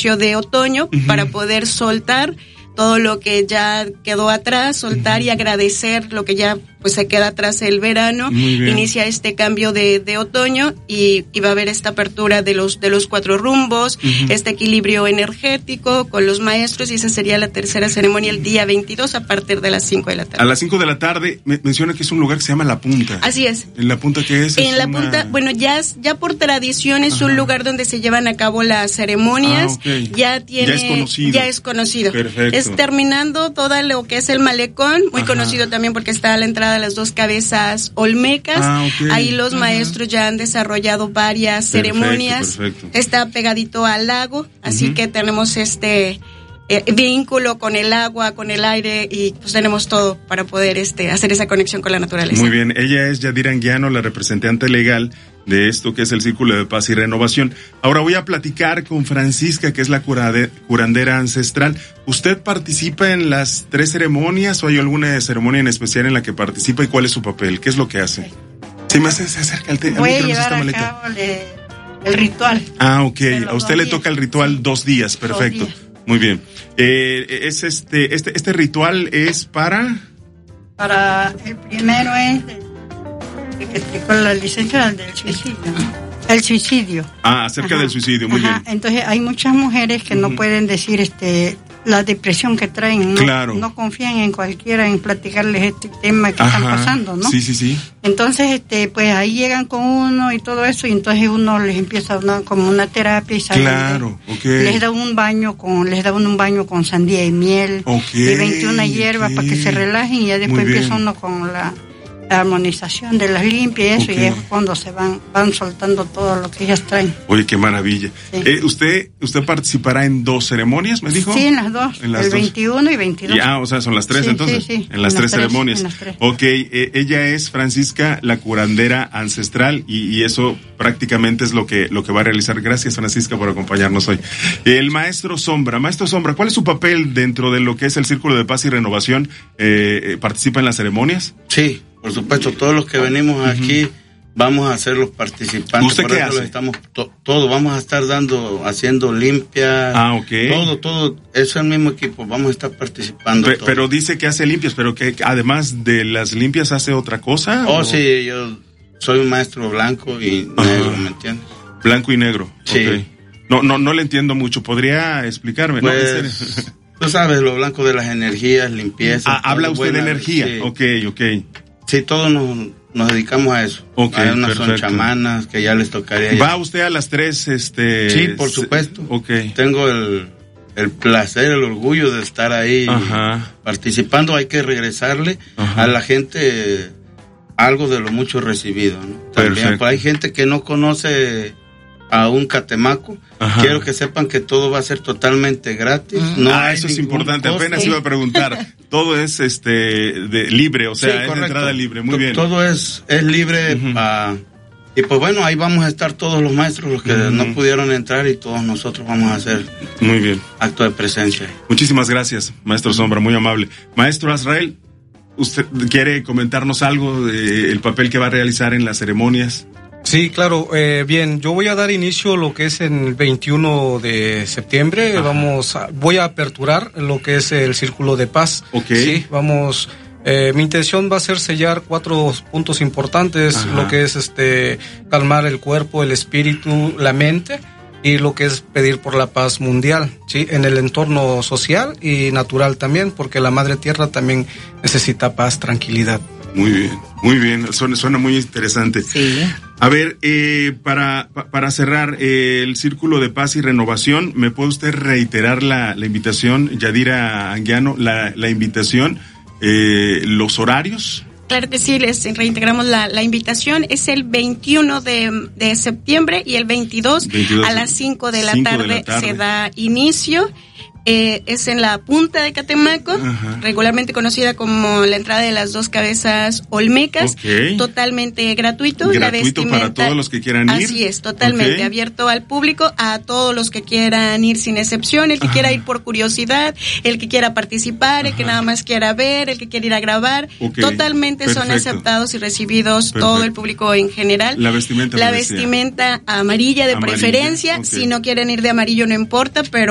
de otoño para poder soltar todo lo que ya quedó atrás, soltar y agradecer lo que ya pues se queda atrás el verano. Inicia este cambio de otoño y va a haber esta apertura de los 4 rumbos, este equilibrio energético con los maestros, y esa sería la tercera ceremonia el día 22 a partir de las 5 de la tarde. A las 5 de la tarde menciona que es un lugar que se llama La Punta. Así es. ¿En La Punta qué es? En La Punta, bueno, ya por tradición es un lugar donde se llevan a cabo las ceremonias. Ya es conocido. Perfecto. Es terminando todo lo que es el malecón, muy conocido también porque está a la entrada de las 2 cabezas olmecas. Ahí los maestros ya han desarrollado varias ceremonias. Perfecto. Está pegadito al lago, así que tenemos este vínculo con el agua, con el aire, y pues tenemos todo para poder hacer esa conexión con la naturaleza. Muy bien, ella es Yadira Anguiano, la representante legal de esto que es el Círculo de Paz y Renovación. Ahora voy a platicar con Francisca, que es la curandera ancestral. ¿Usted participa en las 3 ceremonias o hay alguna ceremonia en especial en la que participa y cuál es su papel? ¿Qué es lo que hace? Sí, más se acerca el Voy a llevar a cabo el ritual. Ok. A usted le toca el ritual 2 días, perfecto. 2 días. Muy bien. Es este ritual es para el primero es con la licencia del suicidio. El suicidio. Acerca del suicidio, muy bien. Entonces hay muchas mujeres que no pueden decir la depresión que traen, no confían en cualquiera en platicarles este tema que están pasando, ¿no? Sí. Entonces, pues ahí llegan con uno y todo eso, y entonces uno les empieza como una terapia y salen. Les da un baño con sandía y miel y 21 hierbas para que se relajen, y ya después empieza uno con la armonización de las limpias y eso, y es cuando se van soltando todo lo que ellas traen. Oye, qué maravilla. ¿Usted participará en 2 ceremonias, me dijo? Sí, en las 2, el 21 y 22. O sea, son las 3 entonces. Sí. En las 3 ceremonias. En las 3. Ella es Francisca, la curandera ancestral, y eso prácticamente es lo que va a realizar. Gracias, Francisca, por acompañarnos hoy. El Maestro Sombra, ¿cuál es su papel dentro de lo que es el Círculo de Paz y Renovación? ¿Participa en las ceremonias? Sí. Por supuesto, todos los que venimos aquí vamos a ser los participantes. ¿Usted qué hace? Todo, vamos a estar haciendo limpias. Todo, es el mismo equipo, vamos a estar participando. Pero dice que hace limpias, pero que además de las limpias hace otra cosa. Sí, yo soy un maestro blanco y negro, ¿me entiendes? Blanco y negro. Sí. No le entiendo mucho, ¿podría explicarme? Pues, tú sabes, lo blanco de las energías, limpieza. Habla usted de energía. Sí. Ok. Sí, todos nos dedicamos a eso. Hay unas son chamanas que ya les tocaría. ¿Va usted a las 3? Sí, por supuesto. Tengo el placer, el orgullo de estar ahí participando. Hay que regresarle a la gente algo de lo mucho recibido, ¿no? También hay gente que no conoce a un catemaco. Quiero que sepan que todo va a ser totalmente gratis. Eso es importante. Costo. Apenas iba a preguntar. Todo es libre, o sea, es de entrada libre. Muy bien. Todo es libre. Y pues bueno, ahí vamos a estar todos los maestros, los que no pudieron entrar, y todos nosotros vamos a hacer muy bien acto de presencia. Muchísimas gracias, Maestro Sombra, muy amable. Maestro Azrael, ¿usted quiere comentarnos algo del papel que va a realizar en las ceremonias? Sí, claro. Bien, yo voy a dar inicio lo que es en el 21 de septiembre. Voy a aperturar lo que es el Círculo de Paz. Sí, vamos. Mi intención va a ser sellar 4 puntos importantes, lo que es calmar el cuerpo, el espíritu, la mente, y lo que es pedir por la paz mundial, sí, en el entorno social y natural también, porque la Madre Tierra también necesita paz, tranquilidad. Muy bien, suena muy interesante. Sí. A ver, para cerrar el Círculo de Paz y Renovación, ¿me puede usted reiterar la invitación, Yadira Anguiano, la invitación, los horarios? Claro que sí, les reintegramos la invitación. Es el 21 de septiembre y el 22 a las 5 de la tarde se da inicio. Es en la Punta de Catemaco, regularmente conocida como la entrada de las 2 cabezas olmecas, totalmente gratuito. Gratuito para todos los que quieran ir. Así es, totalmente abierto al público, a todos los que quieran ir sin excepción, el que quiera ir por curiosidad, el que quiera participar, el que nada más quiera ver, el que quiera ir a grabar, totalmente son aceptados y recibidos todo el público en general. La vestimenta amarilla de preferencia, si no quieren ir de amarillo no importa, pero